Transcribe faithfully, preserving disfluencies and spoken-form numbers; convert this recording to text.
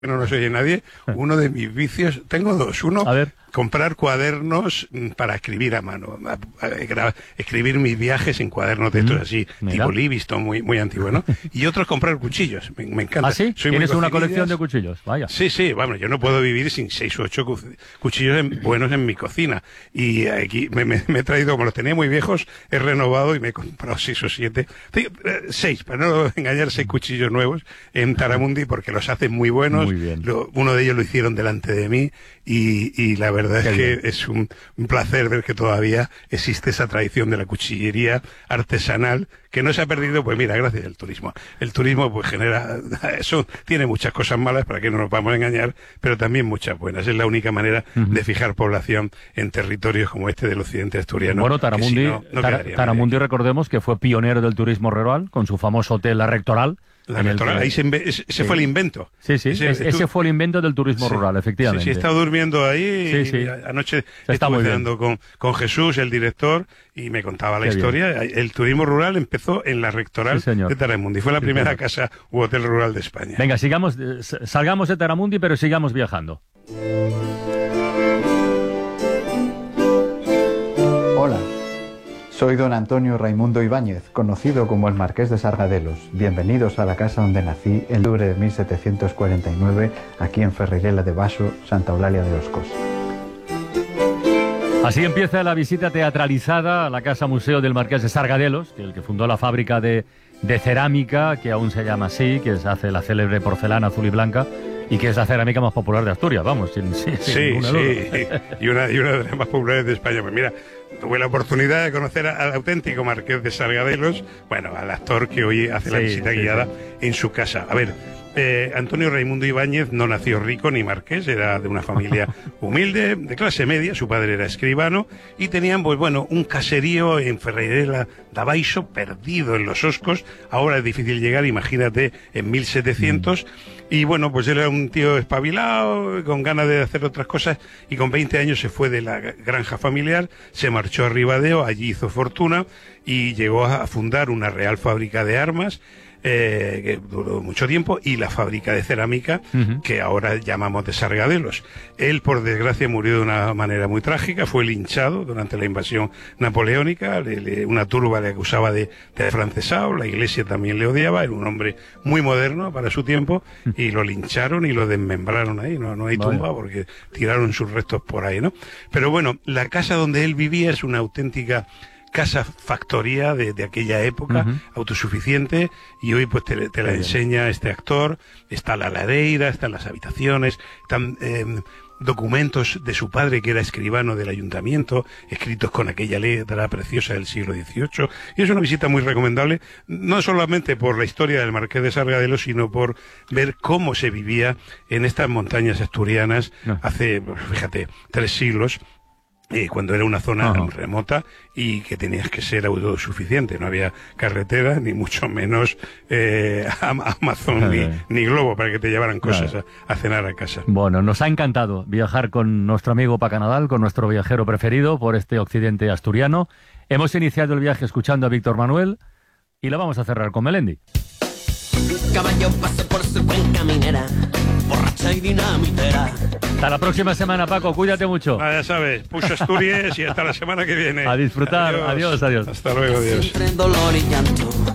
no nos oye nadie, uno de mis vicios, tengo dos. Uno, a ver. comprar cuadernos para escribir a mano, a, a, a, escribir mis viajes en cuadernos de estos mm, así, mira. tipo Livingston, muy, muy antiguo, ¿no? Y otro, comprar cuchillos, me, me encanta. ¿Ah, sí? Soy ¿Tienes una colección de cuchillos? Vaya. Sí, sí, vamos, yo no puedo vivir sin seis o ocho cuchillos en, buenos en mi cocina. Y aquí me, me, me he traído, como los tenía muy viejos, he renovado y me he comprado seis o siete, seis, para no engañar, seis cuchillos nuevos en Taramundi, porque los hacen muy buenos. Muy bien. Lo, uno de ellos lo hicieron delante de mí y, y la verdad Qué es que bien. es un, un placer ver que todavía existe esa tradición de la cuchillería artesanal que no se ha perdido, pues mira, gracias al turismo. El turismo pues genera, eso tiene muchas cosas malas, para que no nos vamos a engañar, pero también muchas buenas. Es la única manera uh-huh. de fijar población en territorios como este del occidente asturiano. Bueno, Taramundi, si no, no Tar Taramundi recordemos que fue pionero del turismo rural con su famoso hotel La Rectoral. La rectoral, que... ahí se ese sí. fue el invento. Sí, sí, ese, ese tú... fue el invento del turismo sí. rural, efectivamente. Sí, sí, he estado durmiendo ahí, sí, sí. Y anoche se estuve cenando con, con Jesús, el director, y me contaba la Qué historia. Bien. El turismo rural empezó en la Rectoral sí, de Taramundi, fue la sí, primera señor. casa u hotel rural de España. Venga, sigamos, salgamos de Taramundi, pero sigamos viajando. Hola. Soy don Antonio Raimundo Ibáñez, conocido como el Marqués de Sargadelos. Bienvenidos a la casa donde nací en octubre de mil setecientos cuarenta y nueve, aquí en Ferreirela de Baso, Santa Eulalia de Oscos. Así empieza la visita teatralizada a la Casa Museo del Marqués de Sargadelos, el que fundó la fábrica de, de cerámica, que aún se llama así, que se hace la célebre porcelana azul y blanca, y que es la cerámica más popular de Asturias, vamos. Sin, sin, sí, sin sí, y una, y una de las más populares de España. Pues mira, tuve la oportunidad de conocer al auténtico Marqués de Sargadelos, bueno, al actor que hoy hace sí, la visita sí, guiada sí. en su casa. A ver, eh, Antonio Raimundo Ibáñez no nació rico ni marqués, era de una familia humilde, de clase media, su padre era escribano, y tenían, pues bueno, un caserío en Ferreirela de Baixo, perdido en los Oscos. Ahora es difícil llegar, imagínate, en mil setecientos, mm. Y bueno, pues él era un tío espabilado, con ganas de hacer otras cosas, y con veinte años se fue de la granja familiar, se marchó a Ribadeo, allí hizo fortuna, y llegó a fundar una real fábrica de armas, eh, que duró mucho tiempo, y la fábrica de cerámica, uh-huh. que ahora llamamos de Sargadelos. Él, por desgracia, murió de una manera muy trágica, fue linchado durante la invasión napoleónica, le, le, una turba le acusaba de, de afrancesado, la iglesia también le odiaba, era un hombre muy moderno para su tiempo, y lo lincharon y lo desmembraron ahí, no, no hay tumba porque tiraron sus restos por ahí, ¿no? Pero bueno, la casa donde él vivía es una auténtica casa factoría de, de aquella época, uh-huh. autosuficiente, y hoy pues te, te la enseña este actor. Está la lareira, están las habitaciones, están eh, documentos de su padre, que era escribano del ayuntamiento, escritos con aquella letra preciosa del siglo dieciocho, y es una visita muy recomendable, no solamente por la historia del Marqués de Sargadelos, sino por ver cómo se vivía en estas montañas asturianas no. hace, fíjate, tres siglos, Eh, cuando era una zona uh-huh. remota y que tenías que ser autosuficiente. No había carretera, ni mucho menos eh, Amazon, uh-huh. ni, ni Globo para que te llevaran cosas uh-huh. a, a cenar a casa. Bueno, nos ha encantado viajar con nuestro amigo Paca Nadal, con nuestro viajero preferido por este occidente asturiano. Hemos iniciado el viaje escuchando a Víctor Manuel y lo vamos a cerrar con Melendi. Un caballo pasa por su cuenca minera, borracha y dinamitera. Hasta la próxima semana, Paco, cuídate mucho. Ah, ya sabes, push Asturias y hasta la semana que viene. A disfrutar, adiós, adiós. adiós. Hasta luego, adiós. Entre dolor y llanto.